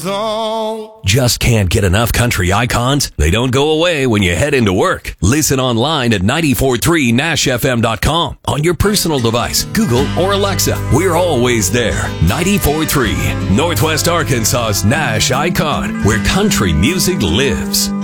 song. Just can't get enough country icons? They don't go away when you head into work. Listen online at 943nashfm.com. On your personal device, Google or Alexa. We're always there. 94.3, Northwest Arkansas's Nash Icon, where country music lives.